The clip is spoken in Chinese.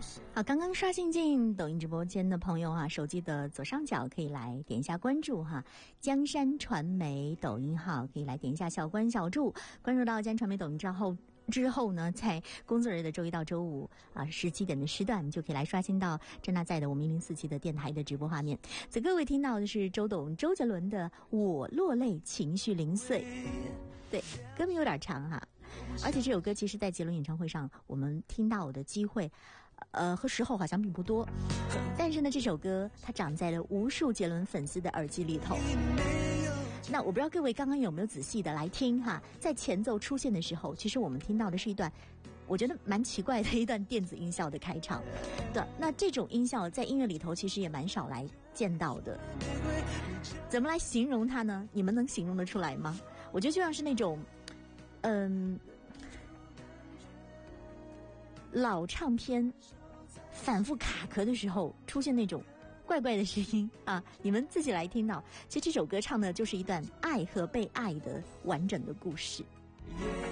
好，刚刚刷新进抖音直播间的朋友啊，手机的左上角可以来点一下关注哈，江山传媒抖音号可以来点一下小关小注，关注到江山传媒抖音之后呢，在工作日的周一到周五啊17点的时段，就可以来刷新到郑大在的我们104期的电台的直播画面。所以各位听到的是周杰伦的《我落泪情绪零碎》，对，歌名有点长哈，而且这首歌其实在杰伦演唱会上我们听到的机会和时候好像并不多，但是呢这首歌它长在了无数杰伦粉丝的耳机里头。那我不知道各位刚刚有没有仔细的来听哈，在前奏出现的时候，其实我们听到的是一段我觉得蛮奇怪的一段电子音效的开场。对，那这种音效在音乐里头其实也蛮少来见到的。怎么来形容它呢？你们能形容得出来吗？我觉得就像是那种老唱片反复卡壳的时候出现那种怪怪的声音啊，你们自己来听到。其实这首歌唱的就是一段爱和被爱的完整的故事。